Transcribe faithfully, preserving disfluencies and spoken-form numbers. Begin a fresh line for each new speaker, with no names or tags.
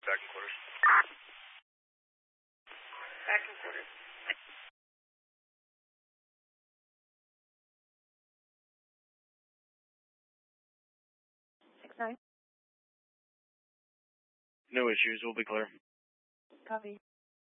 Back in quarters.
Back in quarters. Six nine.
No issues. We'll be clear.
Copy.